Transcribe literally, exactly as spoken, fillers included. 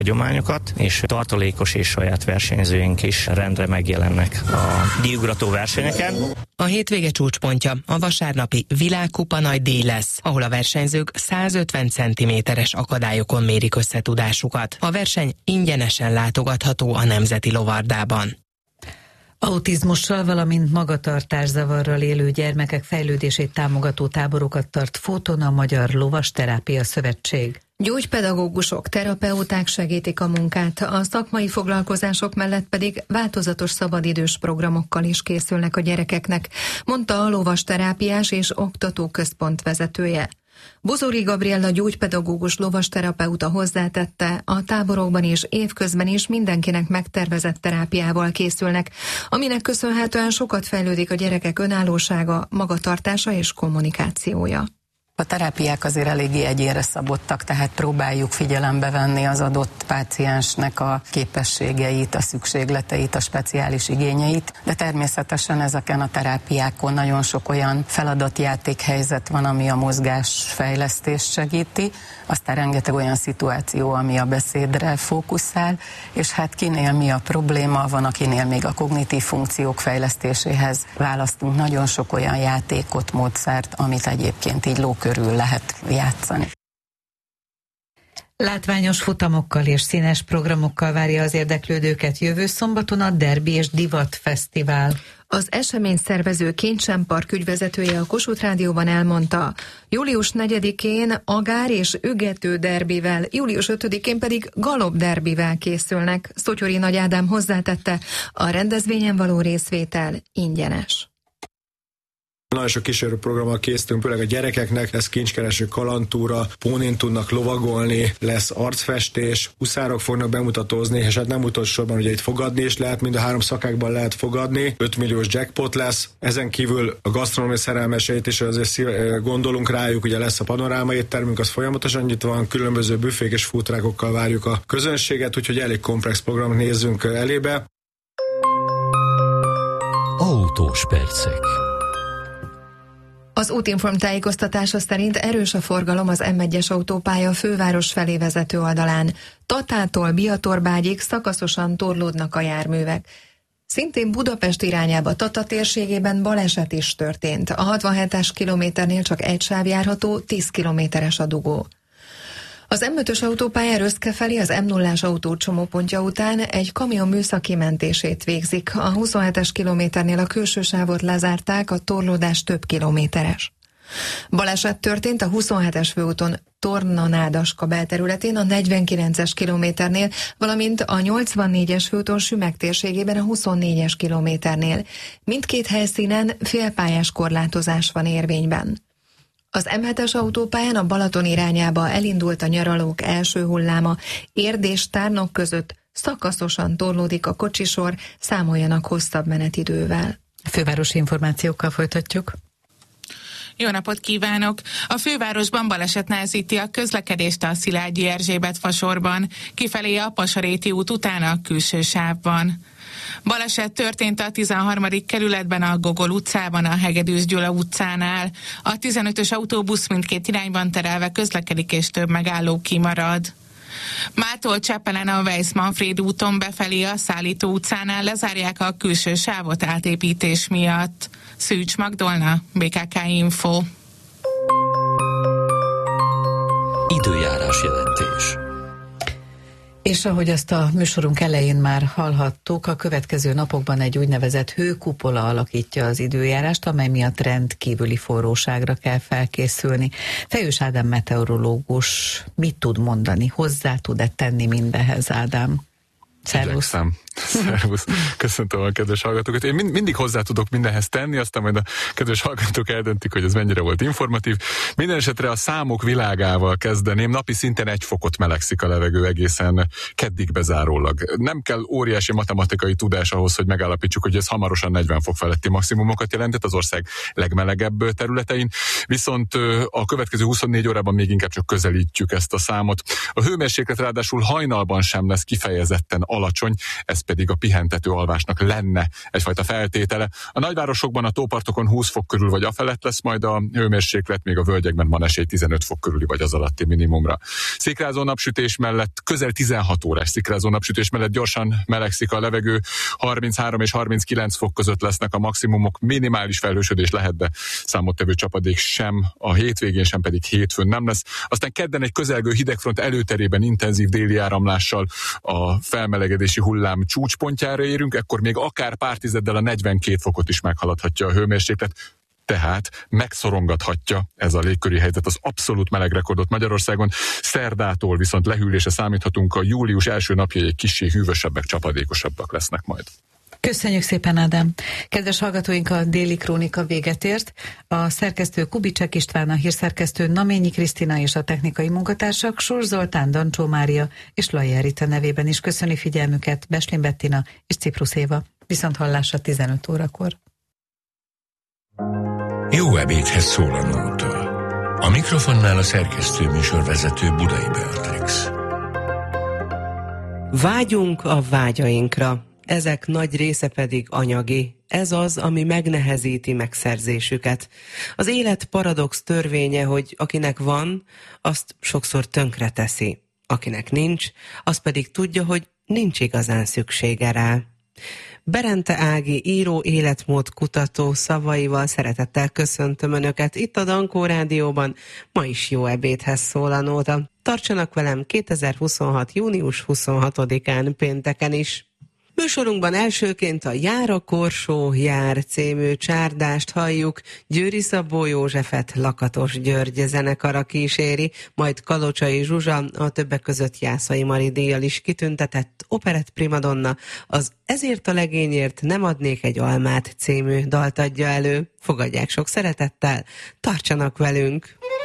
hagyományokat, és tartalékos és saját versenyzőink is rendre megjelennek a díjugrató versenyeken. A hétvége csúcspontja a vasárnapi világkupa nagy díj lesz, ahol a versenyzők százötven centiméteres akadályokon mérik összetudásukat. A verseny ingyenesen látogatható a Nemzeti Lovardában. Autizmussal, valamint magatartászavarral élő gyermekek fejlődését támogató táborokat tart Fóton a Magyar Lovasterápia Szövetség. Gyógypedagógusok, terapeuták segítik a munkát, a szakmai foglalkozások mellett pedig változatos szabadidős programokkal is készülnek a gyerekeknek, mondta a lovasterápiás és oktatóközpont vezetője. Bozóri Gabriella gyógypedagógus lovasterapeuta hozzátette, a táborokban és évközben is mindenkinek megtervezett terápiával készülnek, aminek köszönhetően sokat fejlődik a gyerekek önállósága, magatartása és kommunikációja. A terápiák azért eléggé egyénre szabottak, tehát próbáljuk figyelembe venni az adott páciensnek a képességeit, a szükségleteit, a speciális igényeit, de természetesen ezeken a terápiákon nagyon sok olyan feladatjátékhelyzet van, ami a mozgásfejlesztést segíti, aztán rengeteg olyan szituáció, ami a beszédre fókuszál, és hát kinél mi a probléma, van akinél még a kognitív funkciók fejlesztéséhez választunk nagyon sok olyan játékot, módszert, amit egyébként így ló körül lehet játszani. Látványos futamokkal és színes programokkal várja az érdeklődőket jövő szombaton a Derbi és Divat Fesztivál. Az esemény szervező Kincsem Park ügyvezetője a Kossuth Rádióban elmondta, július negyedikén agár és ügető derbivel, július ötödikén pedig galop derbivel készülnek. Szottyori Nagy Ádám hozzátette, a rendezvényen való részvétel ingyenes. Nagyon sok kísérőprogrammal készítünk, főleg a gyerekeknek, lesz kincskereső kalandtúra, pónén tudnak lovagolni, lesz arcfestés, huszárok fognak bemutatózni, és hát nem utolsó sorban ugye itt fogadni is lehet, mind a három szakákban lehet fogadni, öt milliós jackpot lesz, ezen kívül a gasztronómia szerelmeseit is azért gondolunk rájuk, ugye lesz a panoráma éttermünk, az folyamatosan nyitva van, különböző büfék és foodtruckokkal várjuk a közönséget, úgyhogy elég komplex programot nézzünk elébe. Autós percek. Az Útinform tájékoztatása szerint erős a forgalom az M egyes autópálya főváros felé vezető oldalán. Tatától Biatorbágyig szakaszosan torlódnak a járművek. Szintén Budapest irányába Tata térségében baleset is történt. A hatvanhetes kilométernél csak egy sáv járható, tíz kilométeres a dugó. Az M ötös autópálya Röszke felé az M nullás autó csomópontja után egy kamion műszaki mentését végzik. A huszonhetes kilométernél a külső sávot lezárták, a torlódás több kilométeres. Baleset történt a huszonhetes főúton Torna-Nádaska belterületén a negyvenkilences kilométernél, valamint a nyolcvannégyes főúton Sümeg térségében a huszonnégyes kilométernél. Mindkét helyszínen félpályás korlátozás van érvényben. Az M hetes autópályán a Balaton irányába elindult a nyaralók első hulláma, Érd és Tárnok között szakaszosan torlódik a kocsisor, számoljanak hosszabb menetidővel. Fővárosi információkkal folytatjuk. Jó napot kívánok! A fővárosban baleset nehezíti a közlekedést a Szilágyi Erzsébet fasorban, kifelé a Pasaréti út után a külső sávban. Baleset történt a tizenharmadik kerületben a Gogol utcában, a Hegedűs Gyula utcánál. A tizenötös autóbusz mindkét irányban terelve közlekedik, és több megálló kimarad. Mától Csepelen a Weiss-Manfréd úton befelé a Szállító utcánál lezárják a külső sávot átépítés miatt. Szűcs Magdolna, bé ká ká Info. Időjárás jelentés. És ahogy azt a műsorunk elején már hallhattuk, a következő napokban egy úgynevezett hőkupola alakítja az időjárást, amely miatt rendkívüli forróságra kell felkészülni. Fejős Ádám meteorológus mit tud mondani? Hozzá tud-e tenni mindenhez, Ádám? Szervusz! Szervusz! Köszöntöm a kedves hallgatókat. Én mind, mindig hozzá tudok mindenhez tenni, aztán majd a kedves hallgatók eldöntik, hogy ez mennyire volt informatív. Minden esetre a számok világával kezdeném. Napi szinten egy fokot melegszik a levegő egészen keddig bezárólag. Nem kell óriási matematikai tudás ahhoz, hogy megállapítsuk, hogy ez hamarosan negyven fok feletti maximumokat jelentett az ország legmelegebb területein. Viszont a következő huszonnégy órában még inkább csak közelítjük ezt a számot. A hőmérséklet ráadásul hajnalban sem lesz kifejezetten alacsony, ez pedig a pihentető alvásnak lenne egyfajta feltétele. A nagyvárosokban, a tópartokon húsz fok körül vagy afelett lesz majd a hőmérséklet, még a völgyekben van esély tizenöt fok körüli vagy az alatti minimumra. Szikrázó napsütés mellett, közel tizenhat órás szikrázó napsütés mellett gyorsan melegszik a levegő, harminchárom és harminckilenc fok között lesznek a maximumok, minimális felhősödés lehet, de számottevő csapadék sem a hétvégén, sem pedig hétfőn nem lesz. Aztán kedden egy közelgő hidegfront előterében intenzív déli áramlással a felmelegedési hullám csúcspontjára érünk, ekkor még akár pár tizeddel a negyvenkét fokot is meghaladhatja a hőmérséklet, tehát megszorongathatja ez a légköri helyzet az abszolút melegrekordot Magyarországon. Szerdától viszont lehűlésre számíthatunk, a július első napjai egy kissé hűvösebbek, csapadékosabbak lesznek majd. Köszönjük szépen, Ádám! Kedves hallgatóink, a Déli Krónika véget ért. A szerkesztő Kubicek István, a hírszerkesztő Naményi Krisztina és a technikai munkatársak Sors Zoltán, Dancsó Mária és Lajer Rita nevében is köszöni figyelmüket Beslin Bettina és Ciprus Éva. Viszont hallásra tizenöt órakor. Jó ebédhez szól a nóta. A mikrofonnál a szerkesztő műsorvezető Budai Beatrix. Vágyunk a vágyainkra, ezek nagy része pedig anyagi. Ez az, ami megnehezíti megszerzésüket. Az élet paradox törvénye, hogy akinek van, azt sokszor tönkre teszi. Akinek nincs, az pedig tudja, hogy nincs igazán szüksége rá. Berente Ági író, életmód kutató szavaival szeretettel köszöntöm Önöket itt a Dankó Rádióban. Ma is jó ebédhez szól a nóta. Tartsanak velem kétezer-huszonhat. június huszonhatodikán pénteken is. Műsorunkban elsőként a Jár a korsó, jár című csárdást halljuk, Győri Szabó Józsefet Lakatos György zenekara kíséri, majd Kalocsai Zsuzsa, a többek között Jászai Mari díjjal is kitüntetett operett primadonna, az Ezért a legényért nem adnék egy almát című dalt adja elő. Fogadják sok szeretettel, tartsanak velünk!